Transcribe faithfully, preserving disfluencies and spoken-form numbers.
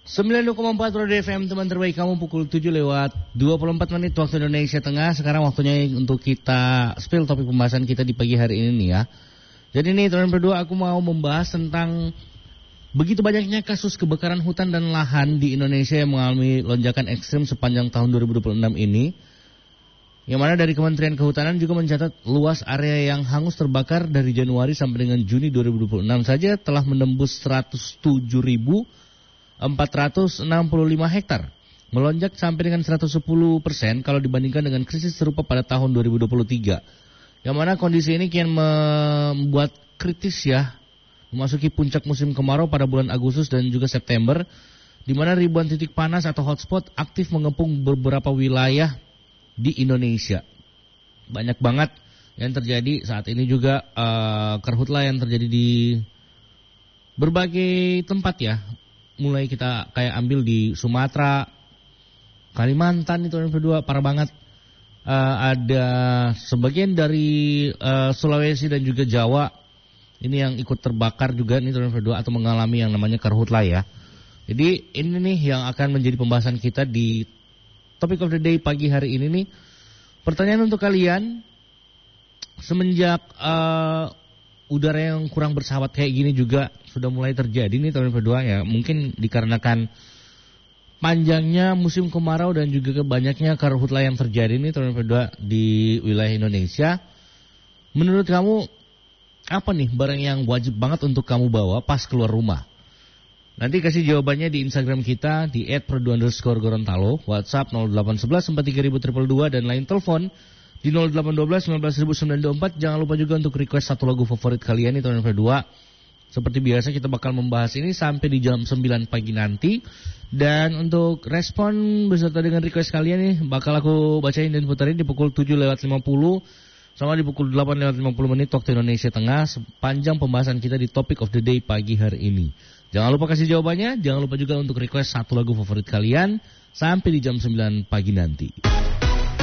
sembilan puluh koma empat Roda F M, teman terbaik kamu, pukul tujuh lewat dua puluh empat menit waktu Indonesia Tengah. Sekarang waktunya untuk kita spill topik pembahasan kita di pagi hari ini nih ya. Jadi nih teman berdua, aku mau membahas tentang begitu banyaknya kasus kebakaran hutan dan lahan di Indonesia yang mengalami lonjakan ekstrim sepanjang tahun dua ribu dua puluh enam ini. Yang mana dari Kementerian Kehutanan juga mencatat luas area yang hangus terbakar dari Januari sampai dengan Juni dua ribu dua puluh enam saja telah menembus seratus tujuh ribu empat ratus enam puluh lima hektar. Melonjak sampai dengan seratus sepuluh persen kalau dibandingkan dengan krisis serupa pada tahun dua ribu dua puluh tiga. Yang mana kondisi ini kian membuat kritis ya, memasuki puncak musim kemarau pada bulan Agustus dan juga September, di mana ribuan titik panas atau hotspot aktif mengepung beberapa wilayah di Indonesia. Banyak banget yang terjadi saat ini juga, uh, karhutlah yang terjadi di berbagai tempat ya. Mulai kita kayak ambil di Sumatera, Kalimantan itu yang kedua parah banget. Uh, ada sebagian dari uh, Sulawesi dan juga Jawa ini yang ikut terbakar juga nih tahun kedua atau mengalami yang namanya karhutlah ya. Jadi ini nih yang akan menjadi pembahasan kita di Topic of the Day pagi hari ini nih. Pertanyaan untuk kalian, semenjak uh, udara yang kurang bersahabat kayak gini juga sudah mulai terjadi nih tahun kedua ya. Mungkin dikarenakan panjangnya musim kemarau dan juga banyaknya karhutlah yang terjadi nih tahun kedua di wilayah Indonesia. Menurut kamu apa nih barang yang wajib banget untuk kamu bawa pas keluar rumah? Nanti kasih jawabannya di Instagram kita di et perdu underscore gorontalo, WhatsApp nol delapan satu satu empat tiga nol nol dua dua dan lain telepon di nol delapan satu dua sembilan satu sembilan dua empat. Jangan lupa juga untuk request satu lagu favorit kalian di tahun kedua. Seperti biasa kita bakal membahas ini sampai di jam sembilan pagi nanti. Dan untuk respon beserta dengan request kalian nih bakal aku bacain dan putarin di pukul tujuh lewat lima puluh sama di pukul delapan lewat lima puluh menit waktu Indonesia Tengah sepanjang pembahasan kita di Topic of the Day pagi hari ini. Jangan lupa kasih jawabannya, jangan lupa juga untuk request satu lagu favorit kalian sampai di jam sembilan pagi nanti.